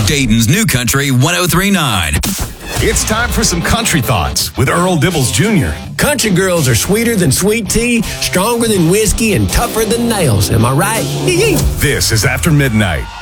Dayton's New Country 103.9. It's time for some country thoughts with Earl Dibbles Jr. Country girls are sweeter than sweet tea, stronger than whiskey, and tougher than nails. Am I right? This is After Midnight.